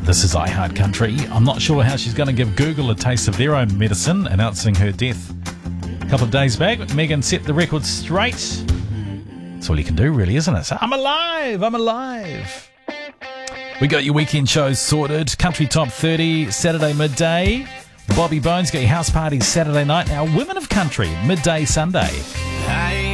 This is iHeart Country. I'm not sure how she's going to give Google a taste of their own medicine, announcing her death a couple of days back. Megan set the record straight. That's all you can do, really, isn't it? So, I'm alive. We got your weekend shows sorted. Country Top 30, Saturday midday. Bobby Bones got your house parties Saturday night. Now, Women of Country, midday Sunday.